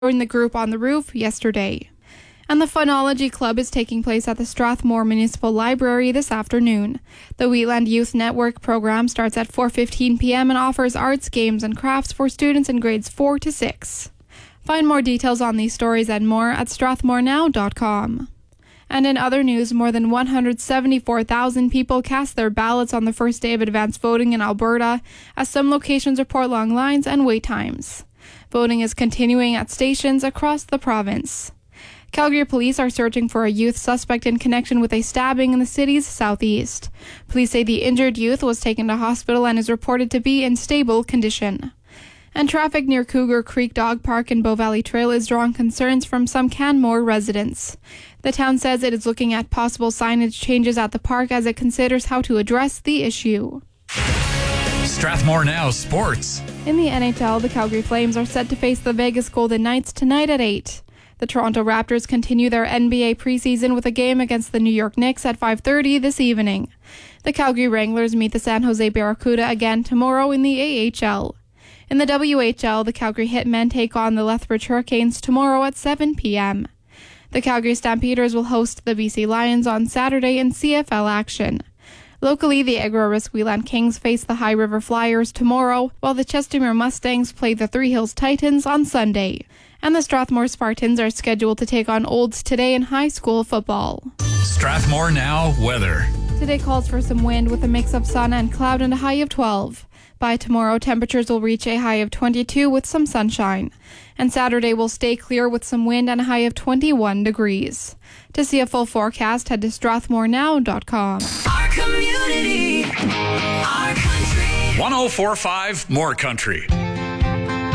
in the group on the roof yesterday. And the Phonology Club is taking place at the Strathmore Municipal Library this afternoon. The Wheatland Youth Network program starts at 4:15 p.m. and offers arts, games, and crafts for students in grades 4 to 6. Find more details on these stories and more at strathmorenow.com. And in other news, more than 174,000 people cast their ballots on the first day of advanced voting in Alberta, as some locations report long lines and wait times. Voting is continuing at stations across the province. Calgary police are searching for a youth suspect in connection with a stabbing in the city's southeast. Police say the injured youth was taken to hospital and is reported to be in stable condition. And traffic near Cougar Creek Dog Park and Bow Valley Trail is drawing concerns from some Canmore residents. The town says it is looking at possible signage changes at the park as it considers how to address the issue. Strathmore Now Sports. In the NHL, the Calgary Flames are set to face the Vegas Golden Knights tonight at 8. The Toronto Raptors continue their NBA preseason with a game against the New York Knicks at 5:30 this evening. The Calgary Wranglers meet the San Jose Barracuda again tomorrow in the AHL. In the WHL, the Calgary Hitmen take on the Lethbridge Hurricanes tomorrow at 7 p.m. The Calgary Stampeders will host the BC Lions on Saturday in CFL action. Locally, the Agro-Risk Wheatland Kings face the High River Flyers tomorrow, while the Chestermere Mustangs play the Three Hills Titans on Sunday. And the Strathmore Spartans are scheduled to take on Olds today in high school football. Strathmore Now weather. Today calls for some wind with a mix of sun and cloud and a high of 12. By tomorrow, temperatures will reach a high of 22 with some sunshine. And Saturday will stay clear with some wind and a high of 21 degrees. To see a full forecast, head to strathmorenow.com. Our community, our country. 104.5 More Country.